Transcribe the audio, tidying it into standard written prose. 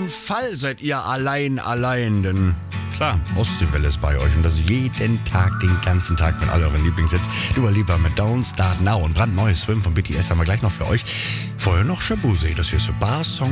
Fall seid ihr allein, denn klar, Ostseewelle ist bei euch und das jeden Tag, den ganzen Tag mit all euren Lieblingshits. Dua Lipa mit Don't Start Now und brandneues Swim von BTS haben wir gleich noch für euch. Vorher noch Shaboozey, das hier ist so Bar Song